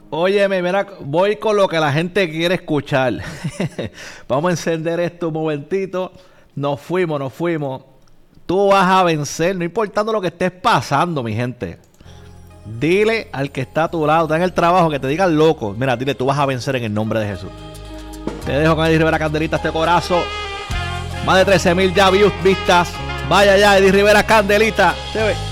Óyeme, mira, voy con lo que la gente quiere escuchar. Vamos a encender esto un momentito. Nos fuimos, nos fuimos. Tú vas a vencer, no importando lo que estés pasando, mi gente. Dile al que está a tu lado, está en el trabajo, que te digan loco. Mira, dile, tú vas a vencer en el nombre de Jesús. Te dejo con Eddie Rivera Candelita este corazón. Más de 13,000 ya views vistas. Vaya ya, Eddie Rivera Candelita. Se ve.